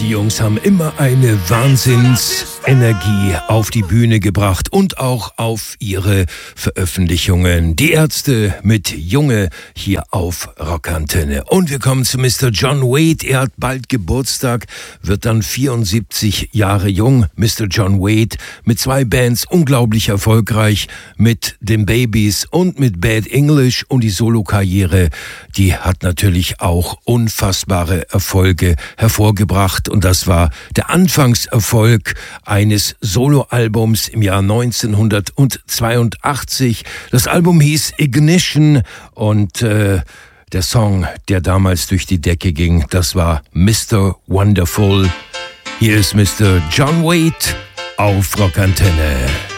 Die Jungs haben immer eine Wahnsinnsenergie auf die Bühne gebracht und auch auf ihre Veröffentlichungen. Die Ärzte mit Junge hier auf Rockantenne. Und wir kommen zu Mr. John Waite. Er hat bald Geburtstag, wird dann 74 Jahre jung. Mr. John Waite mit 2 Bands, unglaublich erfolgreich, mit den Babys und mit Bad English. Und die Solokarriere, die hat natürlich auch unfassbare Erfolge hervorgebracht. Und das war der Anfangserfolg eines Soloalbums im Jahr 1982. Das Album hieß Ignition und der Song, der damals durch die Decke ging, das war Mr. Wonderful. Hier ist Mr. John Waite auf Rockantenne.